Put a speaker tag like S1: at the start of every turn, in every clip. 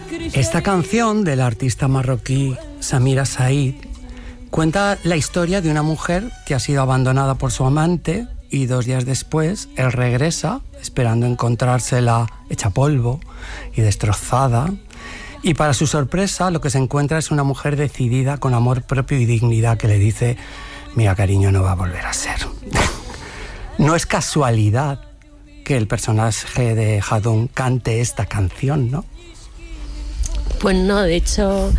S1: Esta canción del artista marroquí Samira Said cuenta la historia de una mujer que ha sido abandonada por su amante y 2 días después él regresa esperando encontrársela hecha polvo y destrozada, y para su sorpresa lo que se encuentra es una mujer decidida con amor propio y dignidad que le dice: mira, cariño, no va a volver a ser. No es casualidad que el personaje de Jadum cante esta canción, ¿no?
S2: Pues no, de hecho,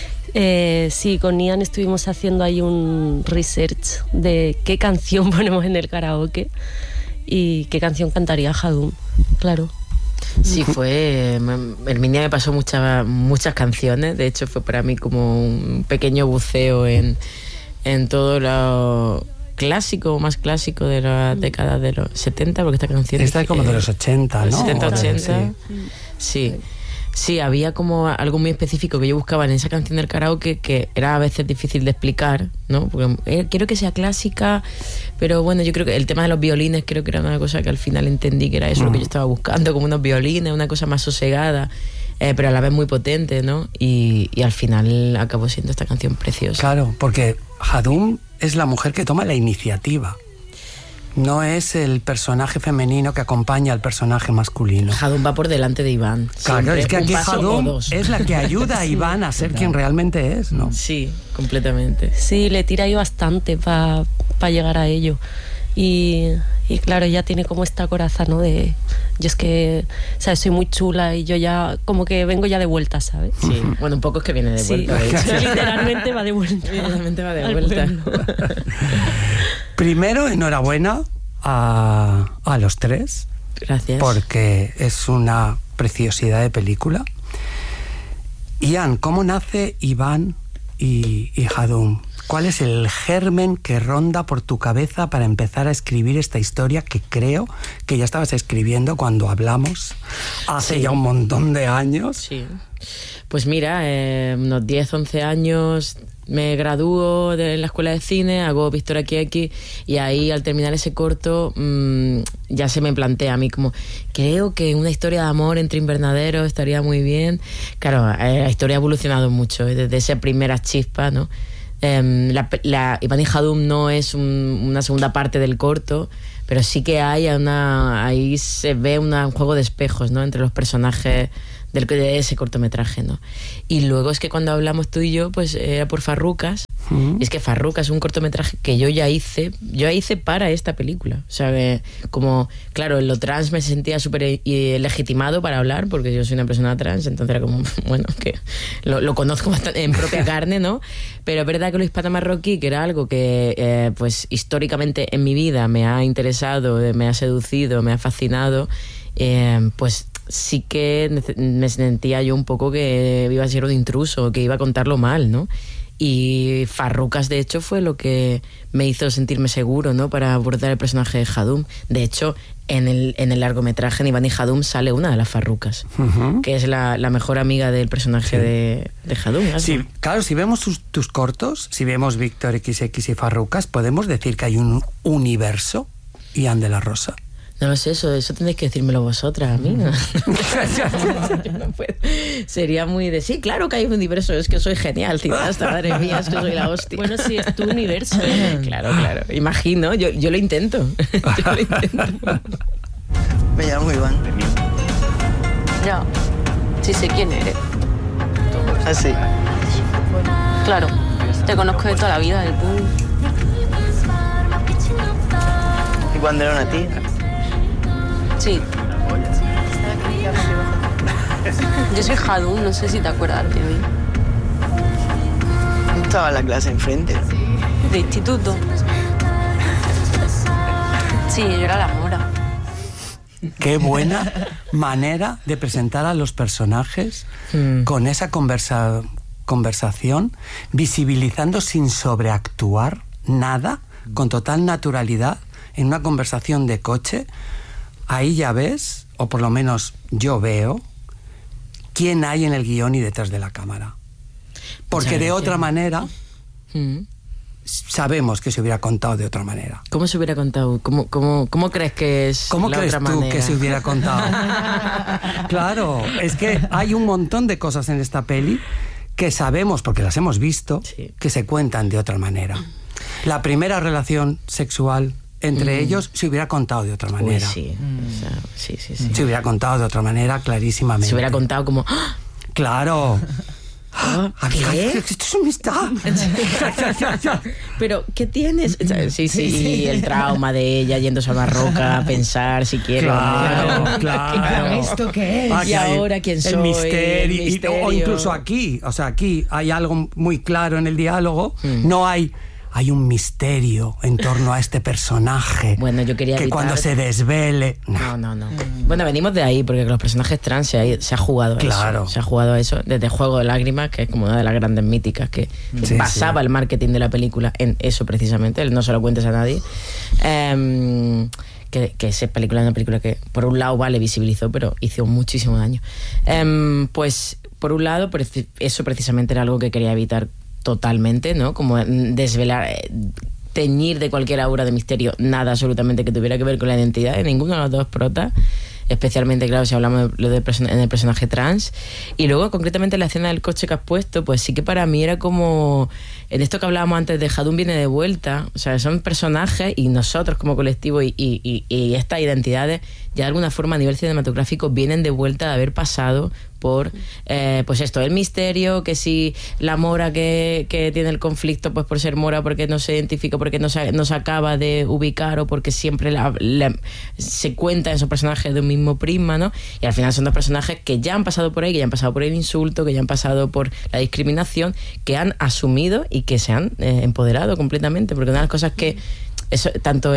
S2: sí, con Ian estuvimos haciendo ahí un research de qué canción ponemos en el karaoke y qué canción cantaría Jadum, claro.
S3: Sí, Herminia me pasó muchas canciones. De hecho, fue para mí como un pequeño buceo en todo lo clásico, más clásico de la década de los 70, porque esta canción...
S1: Esta es como de los 80, ¿no?
S3: 70-80, sí. Sí, había como algo muy específico que yo buscaba en esa canción del karaoke que era a veces difícil de explicar, ¿no? Porque quiero que sea clásica, pero bueno, yo creo que el tema de los violines creo que era una cosa que al final entendí que era eso lo que yo estaba buscando, como unos violines, una cosa más sosegada, pero a la vez muy potente, ¿no? Y al final acabó siendo esta canción preciosa.
S1: Claro, porque Jadum es la mujer que toma la iniciativa. No es el personaje femenino que acompaña al personaje masculino.
S3: Jadum va por delante de Iván.
S1: Claro, es que aquí Jadum es la que ayuda a Iván a ser quien realmente es, ¿no?
S3: Sí, completamente.
S2: Sí, le tira ahí bastante para llegar a ello. Y claro, ella tiene como esta coraza, ¿no? De yo es que, ¿sabes? Soy muy chula y yo ya como que vengo ya de vuelta, ¿sabes?
S3: Sí, bueno, un poco es que viene de vuelta.
S2: Sí, literalmente va de vuelta.
S3: Literalmente va de vuelta.
S1: Primero, enhorabuena a los 3.
S3: Gracias.
S1: Porque es una preciosidad de película. Ian, ¿cómo nace Iván y Jadum? ¿Cuál es el germen que ronda por tu cabeza para empezar a escribir esta historia que creo que ya estabas escribiendo cuando hablamos hace ya un montón de años?
S3: Sí. Pues mira, unos 10, 11 años me gradúo de la escuela de cine, hago Victoria Kiecky y ahí al terminar ese corto ya se me plantea a mí como creo que una historia de amor entre invernaderos estaría muy bien. Claro, la historia ha evolucionado mucho desde esa primera chispa, ¿no? Iván y Jadum no es una segunda parte del corto, pero sí que ahí se ve un juego de espejos, ¿no? Entre los personajes de ese cortometraje, ¿no? Y luego es que cuando hablamos tú y yo, pues era por Farrucas. Y es que Farrucas es un cortometraje que yo hice para esta película. O sea, como, claro, en lo trans me sentía súper legitimado para hablar, porque yo soy una persona trans, entonces era como, bueno, que lo conozco bastante en propia carne, ¿no? Pero es verdad que lo hispano-marroquí, que era algo que, pues, históricamente en mi vida me ha interesado, me ha seducido, me ha fascinado, pues sí que me sentía yo un poco que iba a ser un intruso, que iba a contarlo mal, ¿no? Y Farrucas, de hecho, fue lo que me hizo sentirme seguro, ¿no? Para abordar el personaje de Jadum. De hecho, en el largometraje, en Iván y Jadum, sale una de las Farrucas, que es la mejor amiga del personaje de Jadum.
S1: Sí, claro, si vemos tus cortos, si vemos Víctor XX y Farrucas, podemos decir que hay un universo Ian de la Rosa.
S3: No lo sé, eso tendréis que decírmelo vosotras, a mí. ¿No? Yo no puedo. Sería muy de, sí, claro que hay un universo, es que soy genial, cineasta, madre mía, es que soy la hostia.
S2: Bueno, sí, es tu universo.
S3: Claro, imagino, yo lo intento.
S4: Me llamo Iván.
S2: Ya, sí sé quién eres.
S4: ¿Ah, sí?
S2: Claro, te conozco de toda la vida, del pool.
S4: ¿Y cuando era una tía?
S2: Sí. Yo soy Jadum, no sé si te acuerdas de mí.
S4: Estaba en la clase enfrente.
S2: ¿De instituto? Sí, yo era la mora.
S1: Qué buena manera de presentar a los personajes con esa conversación, visibilizando sin sobreactuar nada, con total naturalidad, en una conversación de coche. Ahí ya ves, o por lo menos yo veo, quién hay en el guión y detrás de la cámara. Porque de otra manera, sabemos que se hubiera contado de otra manera.
S3: ¿Cómo se hubiera contado? ¿Cómo crees que es
S1: ¿Cómo
S3: la
S1: crees
S3: otra
S1: tú
S3: manera?
S1: que se hubiera contado? Claro, es que hay un montón de cosas en esta peli que sabemos, porque las hemos visto,
S3: Sí.
S1: que se cuentan de otra manera. La primera relación sexual entre ellos se hubiera contado de otra
S3: Uy,
S1: manera.
S3: sí. O sea, sí.
S1: Se hubiera contado de otra manera clarísimamente.
S3: Se hubiera contado como... ¡ah!
S1: Claro.
S3: ¿Qué?
S1: Esto es amistad.
S3: Pero, ¿qué tienes? Sí, y el trauma de ella yéndose a Marroca a pensar si quiere
S1: Claro,
S3: o no.
S1: claro.
S5: ¿Esto qué es?
S3: Y ahora, ¿quién soy?
S1: El misterio.
S3: El misterio.
S1: O incluso aquí. O sea, aquí hay algo muy claro en el diálogo. No hay un misterio en torno a este personaje.
S3: Bueno, yo quería
S1: que
S3: evitar...
S1: cuando se desvele...
S3: No. Bueno, venimos de ahí, porque con los personajes trans se ha jugado a
S1: Claro.
S3: eso. Se ha jugado a eso desde Juego de Lágrimas, que es como una de las grandes míticas que
S1: Sí,
S3: basaba
S1: sí.
S3: el marketing de la película en eso precisamente, el no se lo cuentes a nadie. Que esa película es una película que, por un lado, vale, visibilizó, pero hizo muchísimo daño. Pues, por un lado, eso precisamente era algo que quería evitar totalmente, ¿no? Como desvelar, teñir de cualquier aura de misterio nada absolutamente que tuviera que ver con la identidad de ninguno de los dos protas, especialmente, claro, si hablamos de en el personaje trans. Y luego, concretamente, la escena del coche que has puesto, pues sí que para mí era como... En esto que hablábamos antes de Jadun viene de vuelta, o sea, son personajes y nosotros como colectivo y estas identidades ya de alguna forma a nivel cinematográfico vienen de vuelta de haber pasado por, pues esto, el misterio, que si la mora que tiene el conflicto, pues por ser mora, porque no se identifica, porque no se acaba de ubicar o porque siempre se cuenta en esos personajes de un mismo prisma, ¿no? Y al final son dos personajes que ya han pasado por ahí, que ya han pasado por el insulto, que ya han pasado por la discriminación, que han asumido y que se han empoderado completamente, porque una de las cosas que eso, tanto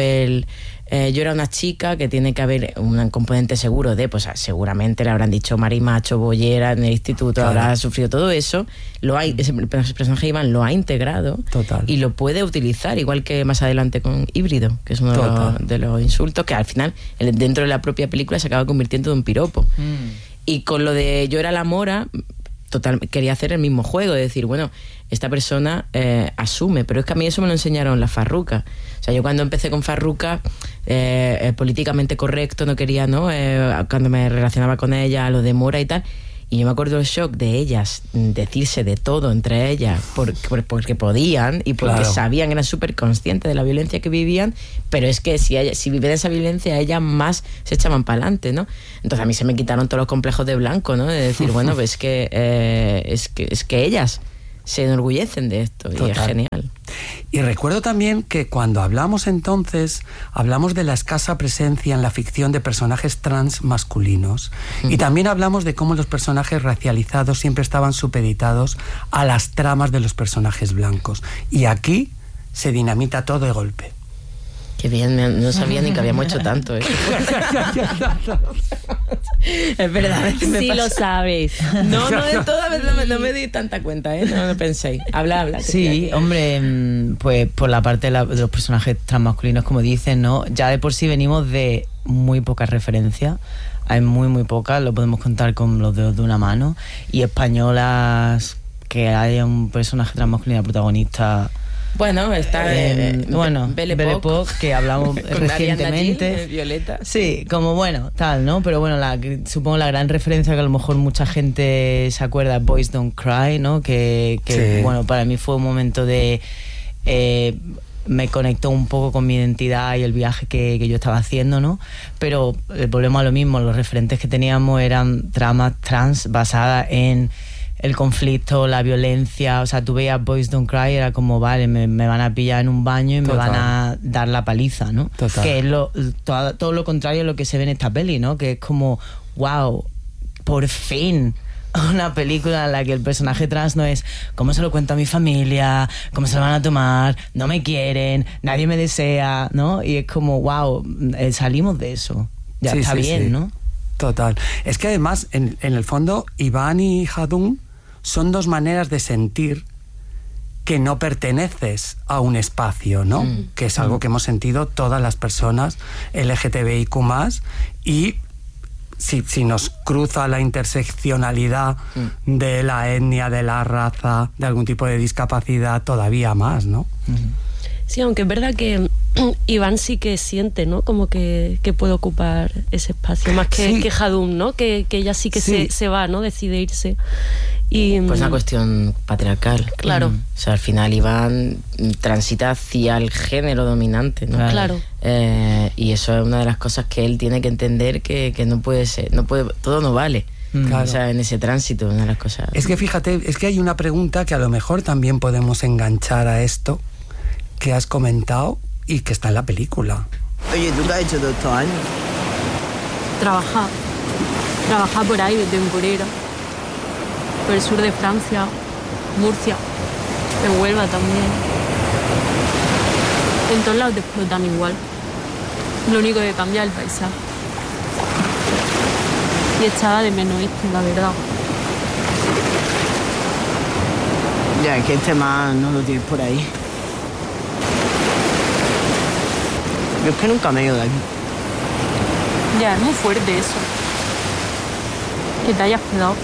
S3: yo era una chica, que tiene que haber un componente seguro de, pues seguramente le habrán dicho marimacho, bollera en el instituto,
S1: Claro.
S3: habrá sufrido todo eso, ese personaje Iván lo ha integrado.
S1: Total.
S3: Y lo puede utilizar, igual que más adelante con Híbrido, que es uno de los insultos que al final dentro de la propia película se acaba convirtiendo en un piropo. Y con lo de yo era la mora, quería hacer el mismo juego, de decir, bueno, esta persona asume, pero es que a mí eso me lo enseñaron las farrucas. O sea, yo cuando empecé con farrucas, políticamente correcto, no quería, ¿no? Cuando me relacionaba con ella, lo de mora y tal, y yo me acuerdo el shock de ellas decirse de todo entre ellas porque podían y porque
S1: Claro.
S3: sabían, eran súper conscientes de la violencia que vivían, pero es que si vivían esa violencia, ellas más se echaban para adelante, ¿no? Entonces a mí se me quitaron todos los complejos de blanco, ¿no? De decir, bueno, pues es que ellas se enorgullecen de esto.
S1: Total.
S3: Y es genial.
S1: Y recuerdo también que cuando hablamos entonces, hablamos de la escasa presencia en la ficción de personajes trans masculinos. Y también hablamos de cómo los personajes racializados siempre estaban supeditados a las tramas de los personajes blancos. Y aquí se dinamita todo de golpe.
S3: Qué bien, no sabía ni que habíamos hecho tanto. Es verdad, a veces me
S2: Sí
S3: pasa.
S2: lo sabes.
S3: No, de todas no me di tanta cuenta, ¿eh? No penséis. Habla.
S5: Sí, hombre, pues por la parte de los personajes transmasculinos, como dicen, ¿no? Ya de por sí venimos de muy pocas referencias. Hay muy pocas, lo podemos contar con los dedos de una mano. Y españolas, que haya un personaje transmasculino protagonista.
S3: Bueno, está
S5: Belle Époque, que hablamos
S3: con
S5: recientemente.
S3: Ariana Gil, Violeta.
S5: Sí, como bueno, tal, ¿no? Pero bueno, supongo la gran referencia que a lo mejor mucha gente se acuerda es Boys Don't Cry, ¿no? Que
S1: Sí.
S5: bueno, para mí fue un momento de... me conectó un poco con mi identidad y el viaje que yo estaba haciendo, ¿no? Pero volvemos a lo mismo, los referentes que teníamos eran tramas trans basadas en el conflicto, la violencia. O sea, tú veías Boys Don't Cry, era como, vale, me van a pillar en un baño y me
S1: Total.
S5: van a dar la paliza, ¿no?
S1: Total.
S5: Que es todo lo contrario a lo que se ve en esta peli, ¿no? Que es como, wow, por fin una película en la que el personaje trans no es cómo se lo cuento a mi familia, cómo se lo van a tomar, no me quieren, nadie me desea, ¿no? Y es como, wow, salimos de eso. Ya
S1: Sí,
S5: está
S1: sí,
S5: bien,
S1: sí.
S5: ¿no?
S1: Total. Es que además, en el fondo, Iván y Jadun son dos maneras de sentir que no perteneces a un espacio, ¿no? Que es algo que hemos sentido todas las personas LGTBIQ+, y si nos cruza la interseccionalidad de la etnia, de la raza, de algún tipo de discapacidad, todavía más, ¿no?
S2: Sí, aunque es verdad que Iván sí que siente, ¿no? Como que puede ocupar ese espacio, más que Hadum, ¿no? Que ella sí que se va, ¿no? Decide irse. Y,
S3: pues una cuestión patriarcal.
S2: Claro.
S3: O sea, al final Iván transita hacia el género dominante, ¿no?
S2: Claro.
S3: Y eso es una de las cosas que él tiene que entender, que no puede ser, todo no vale.
S1: Claro.
S3: O sea, en ese tránsito, una de las cosas.
S1: Es que fíjate, es que hay una pregunta que a lo mejor también podemos enganchar a esto que has comentado y que está en la película.
S4: Oye, ¿tú qué has hecho todos estos años?
S6: Trabajar por ahí de temporera, por el sur de Francia, Murcia, en Huelva también. En todos lados te explotan igual. Lo único que cambia es el paisaje. Y echaba de menos esto, la verdad.
S4: Ya, es que este más no lo tienes por ahí. Yo es que nunca me he ido de aquí.
S6: Ya, es muy fuerte eso. Que te hayas quedado.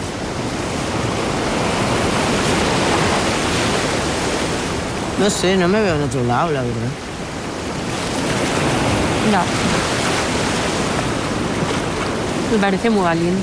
S4: No sé, no me veo en otro lado, la verdad.
S6: Ya. Me parece muy valiente.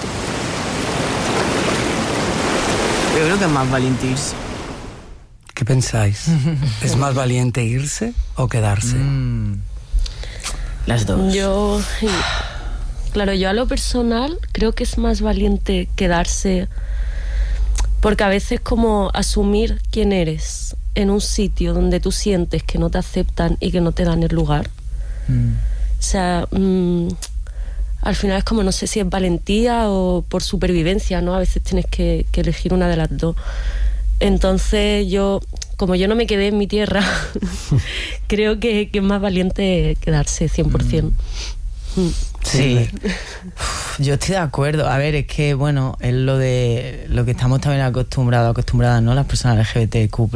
S4: Yo creo que es más valiente irse.
S1: ¿Qué pensáis? ¿Es más valiente irse o quedarse?
S3: Las dos.
S2: Yo a lo personal creo que es más valiente quedarse, porque a veces como asumir quién eres en un sitio donde tú sientes que no te aceptan y que no te dan el lugar. O sea, al final es como, no sé si es valentía o por supervivencia, ¿no? A veces tienes que elegir una de las dos. Entonces como yo no me quedé en mi tierra, creo que es más valiente quedarse 100%.
S5: Sí. Yo estoy de acuerdo. A ver, es que, bueno, es lo que estamos también acostumbradas, ¿no? Las personas LGBTQ+,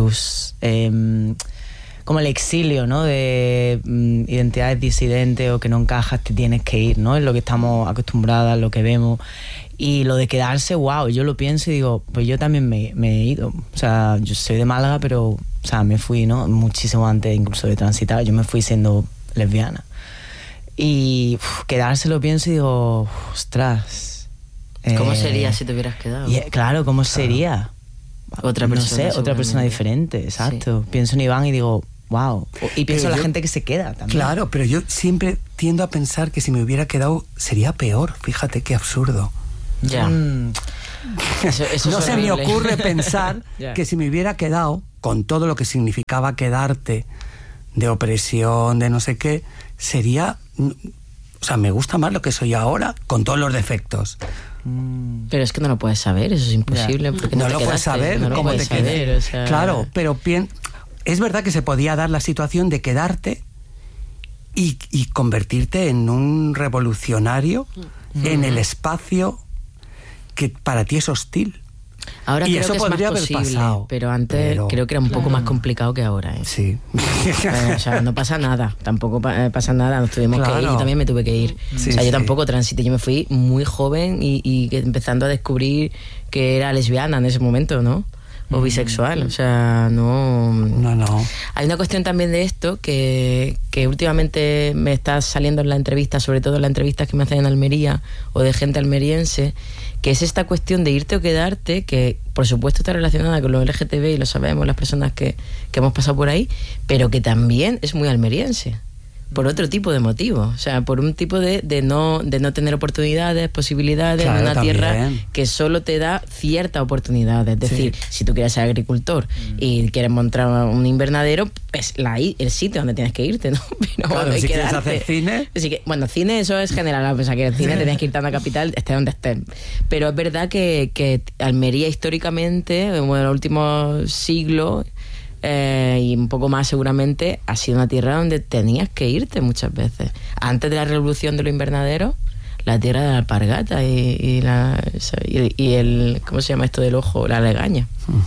S5: como el exilio, ¿no? De identidades disidentes o que no encajas, te tienes que ir, ¿no? Es lo que estamos acostumbradas, lo que vemos. Y lo de quedarse, wow, yo lo pienso y digo, pues yo también me he ido. O sea, yo soy de Málaga, pero, o sea, me fui, ¿no? Muchísimo antes incluso de transitar. Yo me fui siendo lesbiana. Y quedarse lo pienso y digo, ostras.
S3: ¿Cómo sería si te hubieras quedado?
S5: Claro, ¿cómo sería?
S3: Otra persona.
S5: No sé, otra persona diferente, exacto. Sí. Pienso en Iván y digo, wow. Y pienso en la gente que se queda también.
S1: Claro, pero yo siempre tiendo a pensar que si me hubiera quedado sería peor. Fíjate qué absurdo.
S3: Ya. Eso
S1: no
S3: es
S1: se me ocurre pensar
S3: yeah.
S1: que si me hubiera quedado, con todo lo que significaba quedarte, de opresión, de no sé qué, sería... O sea, me gusta más lo que soy ahora, con todos los defectos.
S3: Pero es que no lo puedes saber, eso es imposible. Porque
S1: no lo puedes saber,
S3: no
S1: cómo te quedas.
S3: O sea...
S1: Claro, pero es verdad que se podía dar la situación de quedarte y convertirte en un revolucionario en el espacio que para ti es hostil.
S3: Ahora
S1: y
S3: creo
S1: eso
S3: que es
S1: podría
S3: más
S1: haber
S3: posible,
S1: pasado,
S3: pero antes creo que era un poco más complicado que ahora.
S1: Sí.
S3: O sea, no pasa nada, tampoco pasa nada, nos tuvimos que ir, yo también me tuve que ir.
S1: Sí,
S3: o sea, yo tampoco transité, yo me fui muy joven y empezando a descubrir que era lesbiana en ese momento, ¿no? O bisexual, o sea, no... Hay una cuestión también de esto que últimamente me está saliendo en la entrevista, sobre todo en las entrevistas que me hacen en Almería o de gente almeriense, que es esta cuestión de irte o quedarte, que por supuesto está relacionada con los LGTB y lo sabemos las personas que hemos pasado por ahí, pero que también es muy almeriense. Por otro tipo de motivo, o sea, por un tipo de no tener oportunidades, posibilidades,
S1: claro,
S3: en una
S1: también.
S3: tierra que solo te da cierta oportunidad. Es decir, si tú quieres ser agricultor y quieres montar un invernadero, es el sitio donde tienes que irte, ¿no? Pero
S1: claro, si quieres hacer cine...
S3: Así que, bueno, cine eso es general, o sea, que el cine tenías que irte a una capital, esté donde estés. Pero es verdad que Almería históricamente, en el último siglo... y un poco más seguramente ha sido una tierra donde tenías que irte muchas veces. Antes de la revolución de los invernaderos, la tierra de la alpargata y el ¿cómo se llama esto del ojo? La legaña.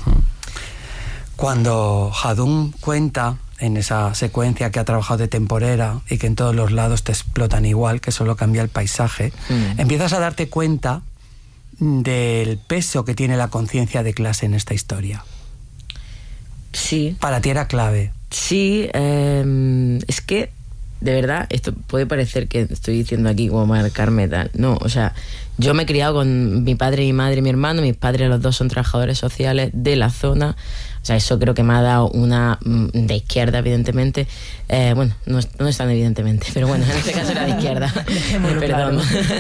S1: Cuando Hadum cuenta en esa secuencia que ha trabajado de temporera y que en todos los lados te explotan igual, que solo cambia el paisaje, empiezas a darte cuenta del peso que tiene la conciencia de clase en esta historia.
S3: Sí.
S1: Para ti era clave,
S3: Sí, es que, de verdad, esto puede parecer que estoy diciendo aquí como marcarme tal. No, o sea, yo me he criado con mi padre, mi madre y mi hermano. Mis padres, los dos, son trabajadores sociales de la zona. O sea, eso creo que me ha dado una de izquierda, evidentemente. Bueno, no es tan evidentemente, pero bueno, en este caso era de izquierda. Perdón.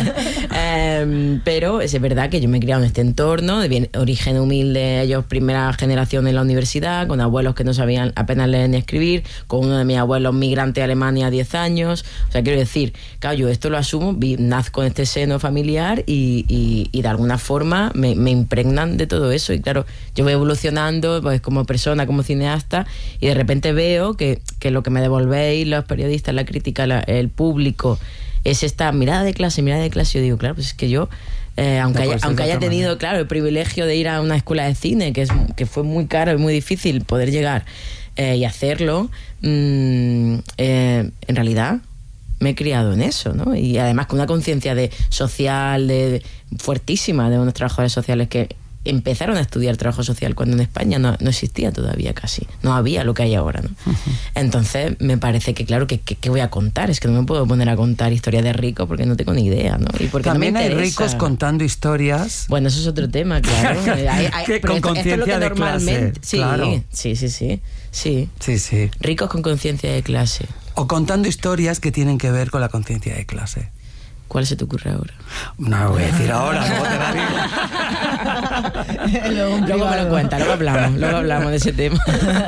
S3: Pero es verdad que yo me he criado en este entorno, de origen humilde, ellos primera generación en la universidad, con abuelos que no sabían apenas leer ni escribir, con uno de mis abuelos migrante a Alemania a 10 años. O sea, quiero decir, claro, yo esto lo asumo, nazco en este seno familiar y de alguna forma me impregnan de todo eso. Y claro, yo voy evolucionando, pues, como persona, como cineasta, y de repente veo que lo que me devolvéis los periodistas, la crítica, el público, es esta mirada de clase. Yo digo, claro, pues es que yo, aunque haya tenido, claro, el privilegio de ir a una escuela de cine, que fue muy caro y muy difícil poder llegar y hacerlo, en realidad me he criado en eso, ¿no? Y además con una conciencia social fuertísima de unos trabajadores sociales que empezaron a estudiar trabajo social cuando en España no existía todavía casi, no había lo que hay ahora, ¿no? Entonces me parece que claro, ¿qué voy a contar? Es que no me puedo poner a contar historias de ricos porque no tengo ni idea, ¿no? Y porque
S1: también
S3: no me
S1: hay
S3: interesa.
S1: Ricos contando historias.
S3: Bueno, eso es otro tema, claro.
S1: Que con conciencia de clase.
S3: Sí,
S1: claro.
S3: Sí. Ricos con conciencia de clase.
S1: O contando historias que tienen que ver con la conciencia de clase.
S3: ¿Cuál se te ocurre ahora?
S1: No lo voy a decir ahora, luego te la digo.
S3: Luego me lo cuenta, luego hablamos de ese tema.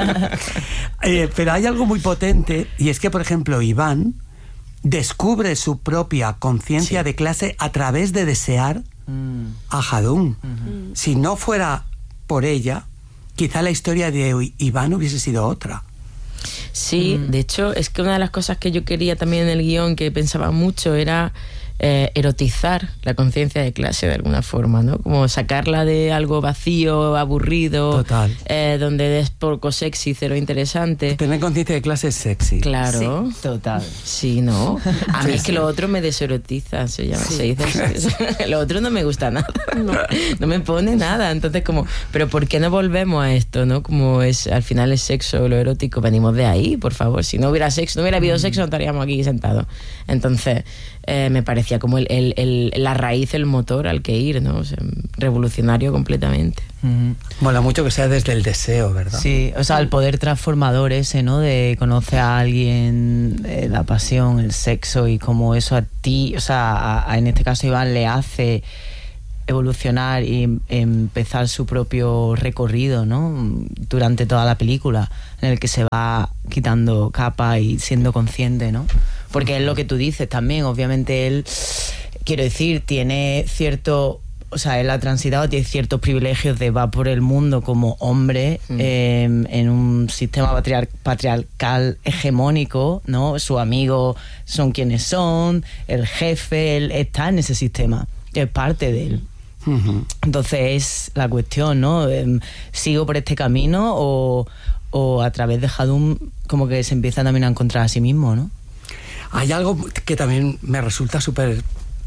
S1: Pero hay algo muy potente, y es que, por ejemplo, Iván descubre su propia conciencia de clase a través de desear a Jadún. Si no fuera por ella, quizá la historia de Iván hubiese sido otra.
S3: Sí, de hecho, es que una de las cosas que yo quería también en el guión, que pensaba mucho, era erotizar la conciencia de clase de alguna forma, ¿no? Como sacarla de algo vacío, aburrido,
S1: total,
S3: donde es poco sexy, cero interesante.
S1: Tener conciencia de clase es sexy.
S3: Claro.
S5: Sí, total.
S3: Sí, ¿no? A mí es que lo otro me deserotiza, se dice eso. Lo otro no me gusta nada. No me pone nada. Entonces, como, pero ¿por qué no volvemos a esto, no? Como es, al final es sexo, lo erótico, venimos de ahí, por favor. Si no hubiera sexo, no hubiera habido sexo, no estaríamos aquí sentados. Entonces, me parecía como la raíz, el motor al que ir, ¿no? O sea, revolucionario completamente.
S1: Mola mucho que sea desde el deseo, ¿verdad?
S5: Sí, o sea, el poder transformador ese, ¿no? De conocer a alguien, la pasión, el sexo, y cómo eso a ti, o sea, en este caso Iván, le hace evolucionar y empezar su propio recorrido, ¿no? Durante toda la película, en el que se va quitando capa y siendo consciente, ¿no? Porque es lo que tú dices también, obviamente él, quiero decir, tiene cierto, o sea, él ha transitado, tiene ciertos privilegios de va por el mundo como hombre, en un sistema patriarcal hegemónico, ¿no? Sus amigos son quienes son, el jefe, él está en ese sistema, es parte de él. Entonces es la cuestión, ¿no? ¿Sigo por este camino o a través de Jadún como que se empieza también a encontrar a sí mismo, ¿no?
S1: Hay algo que también me resulta súper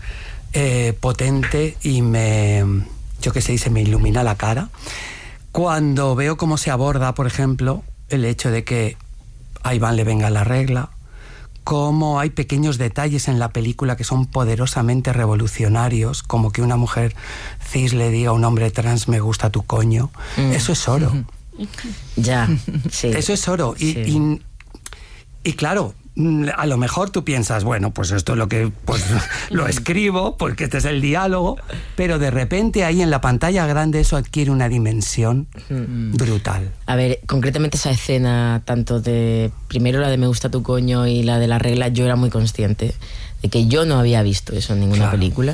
S1: potente y yo qué sé, se me ilumina la cara cuando veo cómo se aborda, por ejemplo, el hecho de que a Iván le venga la regla, cómo hay pequeños detalles en la película que son poderosamente revolucionarios, como que una mujer cis le diga a un hombre trans me gusta tu coño. Eso es oro.
S3: Ya, sí.
S1: Eso es oro.
S3: Sí.
S1: Y claro, a lo mejor tú piensas, bueno, pues esto es lo que pues lo escribo, porque este es el diálogo, pero de repente ahí en la pantalla grande eso adquiere una dimensión brutal.
S3: A ver, concretamente esa escena, tanto de primero la de me gusta tu coño y la de la regla, yo era muy consciente de que yo no había visto eso en ninguna película,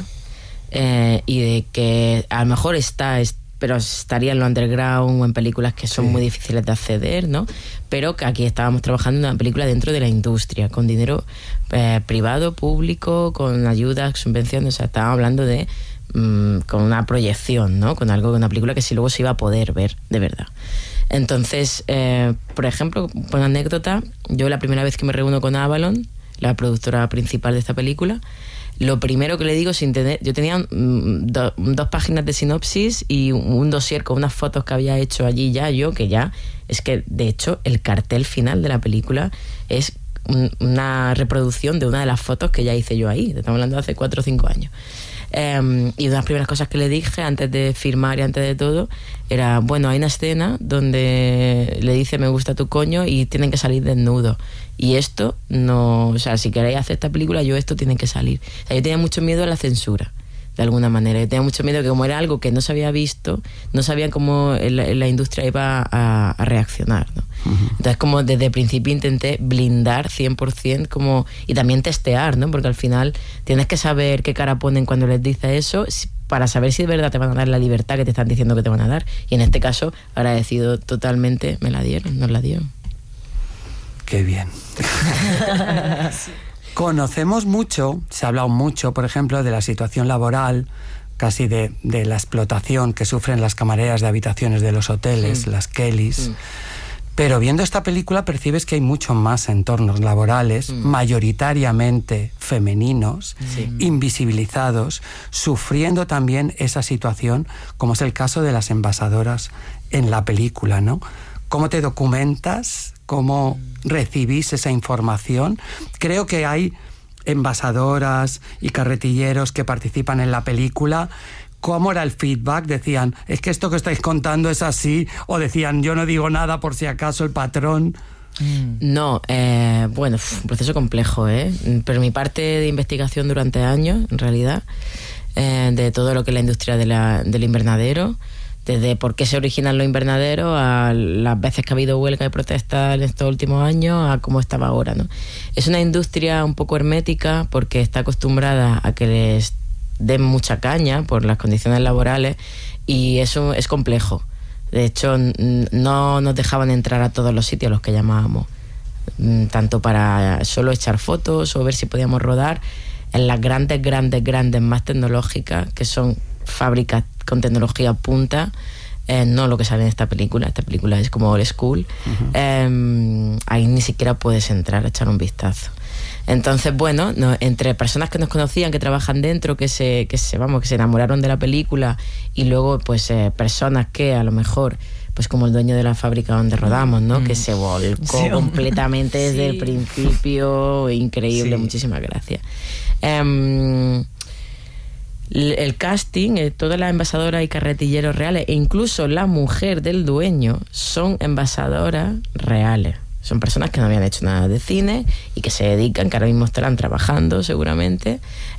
S3: y de que a lo mejor pero estaría en lo underground o en películas que son muy difíciles de acceder, ¿no? Pero que aquí estábamos trabajando en una película dentro de la industria, con dinero privado, público, con ayudas, subvenciones, o sea, estábamos hablando de con una proyección, ¿no? Con una película que sí luego se iba a poder ver, de verdad. Entonces, por ejemplo, por una anécdota, yo la primera vez que me reúno con Avalon, la productora principal de esta película, lo primero que le digo sin tener... Yo tenía 2 páginas de sinopsis y un dossier con unas fotos que había hecho allí ya yo, que ya... Es que, de hecho, el cartel final de la película es una reproducción de una de las fotos que ya hice yo ahí. Estamos hablando de hace 4 o 5 años. Y una de las primeras cosas que le dije antes de firmar y antes de todo era, bueno, hay una escena donde le dice me gusta tu coño y tienen que salir desnudos. Y esto no... O sea, si queréis hacer esta película, esto tiene que salir. O sea, yo tenía mucho miedo a la censura, de alguna manera. Yo tenía mucho miedo que como era algo que no se había visto, no sabían cómo la industria iba a reaccionar, ¿no? Uh-huh. Entonces, como desde el principio intenté blindar 100% como, y también testear, ¿no? Porque al final tienes que saber qué cara ponen cuando les dices eso para saber si de verdad te van a dar la libertad que te están diciendo que te van a dar. Y en este caso, agradecido totalmente, nos la dieron.
S1: Qué bien. Conocemos mucho, se ha hablado mucho, por ejemplo, de la situación laboral, casi de la explotación que sufren las camareras de habitaciones de los hoteles, las Kellys. Pero viendo esta película percibes que hay mucho más entornos laborales, mayoritariamente femeninos, invisibilizados, sufriendo también esa situación, como es el caso de las envasadoras en la película, ¿no? ¿Cómo te documentas? ¿Cómo recibís esa información? Creo que hay envasadoras y carretilleros que participan en la película. ¿Cómo era el feedback? Decían, es que esto que estáis contando es así, o decían, yo no digo nada por si acaso el patrón.
S3: No, bueno, un proceso complejo, pero mi parte de investigación durante años, en realidad, de todo lo que es la industria del invernadero, desde por qué se originan los invernaderos a las veces que ha habido huelga y protestas en estos últimos años a cómo estaba ahora, ¿no? Es una industria un poco hermética porque está acostumbrada a que les den mucha caña por las condiciones laborales y eso es complejo. De hecho, no nos dejaban entrar a todos los sitios a los que llamábamos, tanto para solo echar fotos o ver si podíamos rodar en las grandes más tecnológicas, que son fábricas con tecnología punta, no lo que sale en esta película es como old school. Ahí ni siquiera puedes entrar a echar un vistazo. Entonces, bueno, entre personas que nos conocían, que trabajan dentro, que se enamoraron de la película, y luego pues personas que a lo mejor, pues como el dueño de la fábrica donde rodamos, ¿no? Que se volcó completamente desde el principio, increíble, muchísimas gracias. El casting, todas las envasadoras y carretilleros reales, e incluso la mujer del dueño, son envasadoras reales. Son personas que no habían hecho nada de cine y que se dedican, que ahora mismo estarán trabajando seguramente,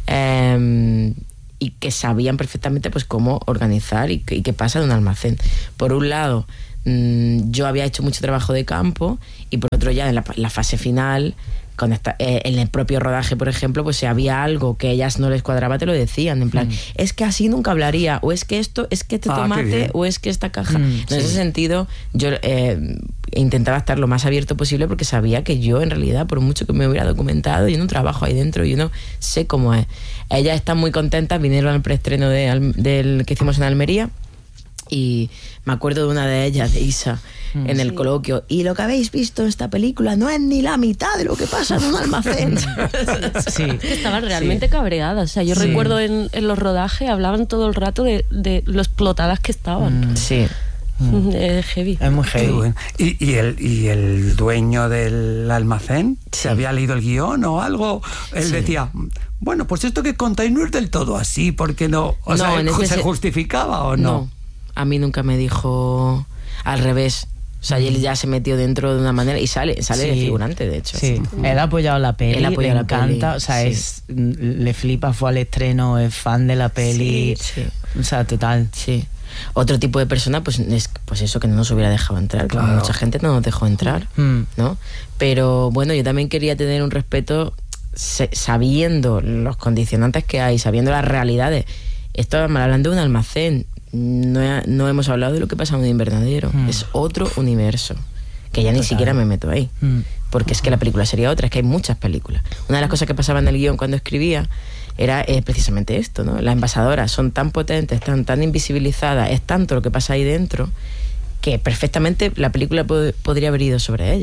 S3: y que sabían perfectamente pues cómo organizar y qué pasa de un almacén. Por un lado, yo había hecho mucho trabajo de campo, y por otro ya en la fase final, en el propio rodaje, por ejemplo, pues si había algo que a ellas no les cuadraba, te lo decían, en plan, es que así nunca hablaría, o es que esto, es que este tomate, o es que esta caja. En ese sentido, yo intentaba estar lo más abierto posible, porque sabía que yo, en realidad, por mucho que me hubiera documentado, yo no trabajo ahí dentro, yo no sé cómo es. Ellas están muy contentas, vinieron al preestreno del que hicimos en Almería, y me acuerdo de una de ellas, de Isa, en el coloquio, y lo que habéis visto en esta película no es ni la mitad de lo que pasa en un almacén.
S2: Estaban realmente cabreadas. O sea, yo recuerdo en los rodajes hablaban todo el rato de lo explotadas que estaban. Es heavy.
S5: Es muy heavy.
S1: Bueno. ¿Y el dueño del almacén se había leído el guión o algo? Él decía, bueno, pues esto que contáis no es del todo así, porque no. O sea, ¿se justificaba o no?
S3: No, a mí nunca me dijo. Al revés. O sea, él ya se metió dentro de una manera y sale de figurante, de hecho.
S5: Sí. Él ha apoyado la peli, le encanta, o sea, le flipa, fue al estreno, es fan de la peli, o sea, total.
S3: Sí. Otro tipo de persona, pues es pues eso, que no nos hubiera dejado entrar, claro. Mucha gente no nos dejó entrar, ¿no? Pero bueno, yo también quería tener un respeto, sabiendo los condicionantes que hay, sabiendo las realidades. Esto hablando de un almacén. No hemos hablado de lo que pasa en un invernadero. Es otro universo que ya ni siquiera me meto ahí, porque es que la película sería otra. Es que hay muchas películas. Una de las cosas que pasaba en el guión cuando escribía era precisamente esto, ¿no? Las envasadoras son tan potentes, tan invisibilizadas, es tanto lo que pasa ahí dentro, que perfectamente la película podría haber ido sobre ellas.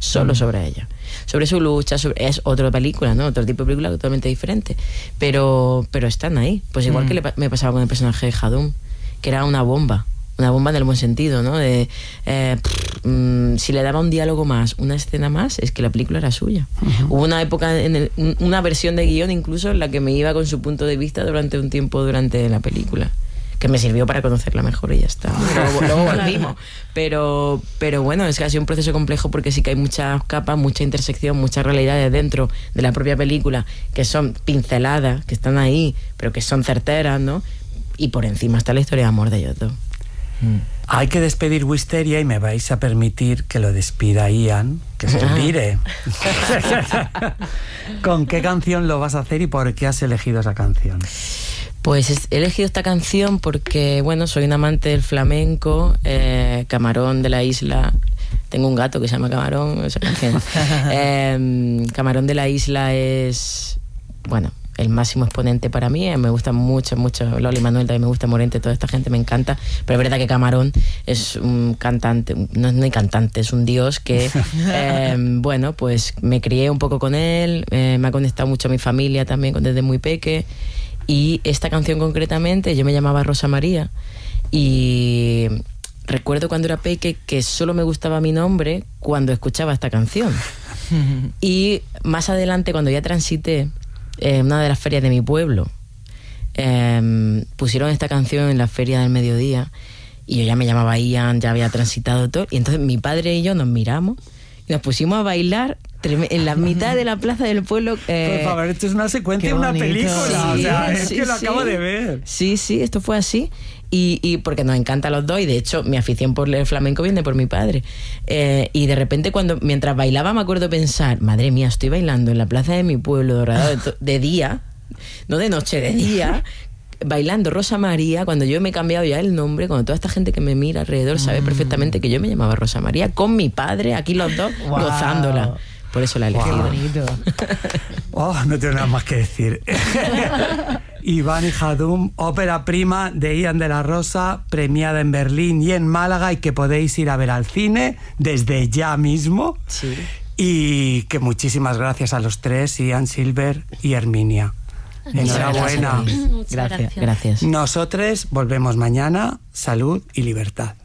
S3: solo sobre ella, sobre su lucha, es otra película, ¿no? Otro tipo de película totalmente diferente, pero están ahí. Pues igual que me pasaba con el personaje de Hadum, que era una bomba en el buen sentido, ¿no? Si le daba un diálogo más, una escena más, es que la película era suya. Hubo una época, una versión de guión incluso, en la que me iba con su punto de vista durante un tiempo durante la película, que me sirvió para conocerla mejor y ya está. Luego volvimos. Pero bueno, es que ha sido un proceso complejo porque sí que hay muchas capas, mucha intersección, muchas realidades dentro de la propia película que son pinceladas, que están ahí, pero que son certeras, ¿no? Y por encima está la historia de amor de ellos dos.
S1: Hay que despedir Wisteria y me vais a permitir que lo despida Ian, que se mire. ¿Con qué canción lo vas a hacer y por qué has elegido esa canción?
S3: Pues he elegido esta canción porque, bueno, soy un amante del flamenco, Camarón de la Isla. Tengo un gato que se llama Camarón. Camarón de la Isla es, bueno, el máximo exponente para mí. Me gusta mucho Loli Manuel, también me gusta Morente, toda esta gente me encanta, pero es verdad que Camarón es un cantante, no es cantante, es un dios que bueno, pues me crié un poco con él, me ha conectado mucho a mi familia también desde muy peque, y esta canción concretamente, yo me llamaba Rosa María y recuerdo cuando era peque que solo me gustaba mi nombre cuando escuchaba esta canción. Y más adelante, cuando ya transité una de las ferias de mi pueblo, pusieron esta canción en la feria del mediodía y yo ya me llamaba Ian, ya había transitado todo, y entonces mi padre y yo nos miramos y nos pusimos a bailar en la mitad de la plaza del pueblo.
S1: Por favor, esto es una secuencia de una película.
S3: Sí,
S1: o sea, es
S3: sí,
S1: que lo
S3: sí.
S1: acabo de ver.
S3: Sí, esto fue así. Y porque nos encanta a los dos, y de hecho mi afición por el flamenco viene por mi padre. Y de repente mientras bailaba me acuerdo pensar, madre mía, estoy bailando en la plaza de mi pueblo, Dorado, de día, no de noche, de día, bailando Rosa María, cuando yo me he cambiado ya el nombre, cuando toda esta gente que me mira alrededor sabe perfectamente que yo me llamaba Rosa María, con mi padre, aquí los dos, gozándola. Por eso la he elegido.
S5: Qué bonito.
S1: No tengo nada más que decir. Iván y Hadum, ópera prima de Ian de la Rosa, premiada en Berlín y en Málaga, y que podéis ir a ver al cine desde ya mismo.
S3: Sí.
S1: Y que muchísimas gracias a los tres, Ian, Silver y Herminia. Enhorabuena.
S2: Muchas gracias.
S3: Gracias.
S1: Nosotros volvemos mañana. Salud y libertad.